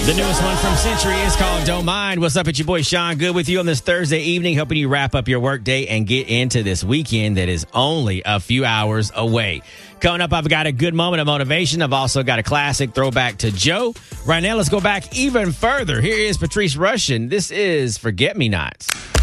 The newest one from Century is called Don't Mind. What's up? It's your boy Sean Good with you on this Thursday evening, helping you wrap up your workday and get into this weekend that is only a few hours away. Coming up, I've got a good moment of motivation. I've also got a classic throwback to Joe. Right now, let's go back even further. Here is Patrice Rushen. This is Forget Me Nots.